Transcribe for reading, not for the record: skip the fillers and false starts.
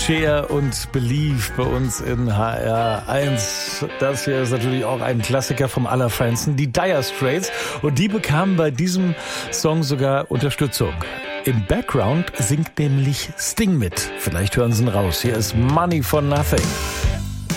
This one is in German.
Share und Believe bei uns in HR1. Das hier ist natürlich auch ein Klassiker vom Allerfeinsten, die Dire Straits. Und die bekamen bei diesem Song sogar Unterstützung. Im Background singt nämlich Sting mit. Vielleicht hören Sie ihn raus. Hier ist Money for Nothing.